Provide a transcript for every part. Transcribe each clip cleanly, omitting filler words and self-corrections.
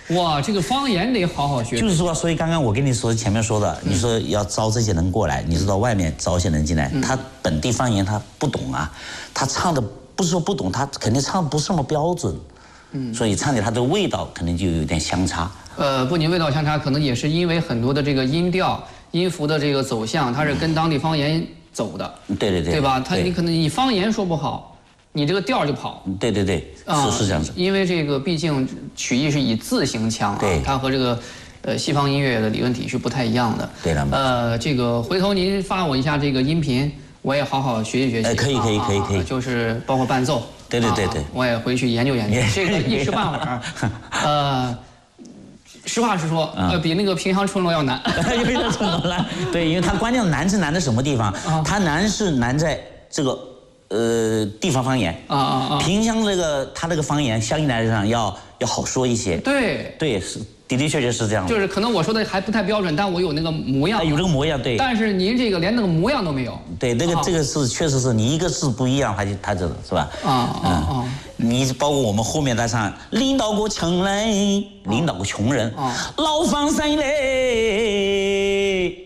哇，这个方言得好好学。 就是说，所以刚刚我跟你说前面说的，你说要招这些人过来，你知道外面招些人进来，他本地方言他不懂啊，他唱的不是说不懂，他肯定唱不是那么标准，所以唱起来他的味道可能就有点相差。 不仅味道相差，可能也是因为很多的这个音调、音符的这个走向，它是跟当地方言走的。 对， 对吧？你可能你方言说不好。你这个调就跑， 对，是这样子。 因为这个毕竟曲艺是以字形腔啊，它和这个西方音乐的理论体是不太一样的。 对了。 这个回头您发我一下这个音频，我也好好学习学习。 可以， 就是包括伴奏。 对， 我也回去研究研究。这个一时半会儿，实话实说，比那个平乡春罗要难。 有点春罗难。对，因为它关键难是难在什么地方？它难是难在这个。地方方言萍乡他这个方言相对来讲要好说一些。对，是的确是这样。 就是可能我说的还不太标准，但我有那个模样。 有这个模样，对。 但是您这个连那个模样都没有。对， 这个是确实是你一个字不一样，他知道是吧？你包括我们后面在唱领导过穷人，领导过穷人，老方山嘞。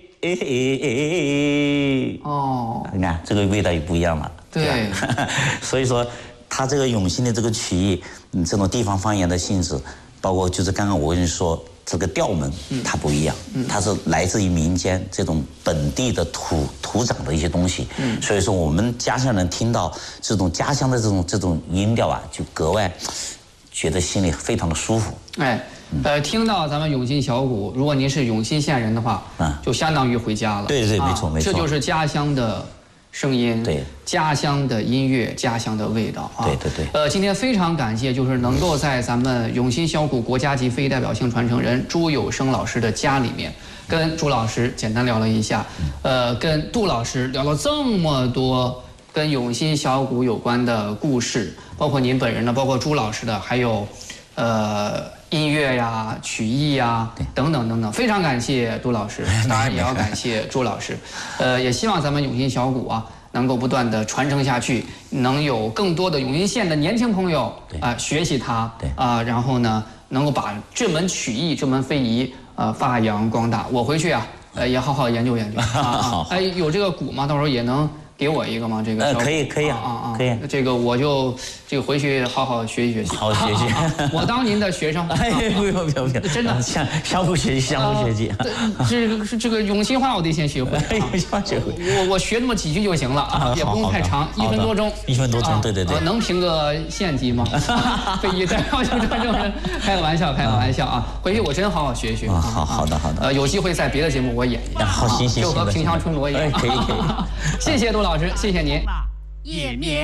你看这个味道也不一样了。 对， 所以说他这个永兴的这个曲艺，这种地方方言的性质，包括就是刚刚我跟你说这个调门，它不一样，它是来自于民间这种本地的土长的一些东西。所以说我们家乡人听到这种家乡的这种音调啊，就格外觉得心里非常的舒服。 听到咱们永兴小鼓，如果您是永兴县人的话，就相当于回家了。 对，没错。 这就是家乡的声音， 对， 家乡的音乐，家乡的味道啊。 对。 今天非常感谢，就是能够在咱们永兴小鼓国家级非代表性传承人朱有生老师的家里面，跟朱老师简单聊了一下，跟杜老师聊了这么多跟永兴小鼓有关的故事，包括您本人的，包括朱老师的，还有音乐呀、曲艺呀等等，非常感谢杜老师，当然也要感谢朱老师，也希望咱们永兴小鼓啊能够不断的传承下去，能有更多的永兴县的年轻朋友学习它，然后呢能够把这门曲艺、这门非遗发扬光大。我回去啊也好好研究研究有这个鼓吗？到时候也能给我一个吗？这个可以可以。 这个我就回去好好学习学习。 好好学习。 我当您的学生。 不用。 真的相互学习。 这个永兴话我得先学会。 永兴话学会。 我学那么几句就行了啊，也不用太长，1分多钟。 1分多钟，对。 能评个县级吗？非遗代表性传承人，开个玩笑啊！回去我真好好学一学。 好的。 有机会在别的节目我演一演。 好，行。 就和平乡春罗一样。 可以。 谢谢杜老师，谢谢您。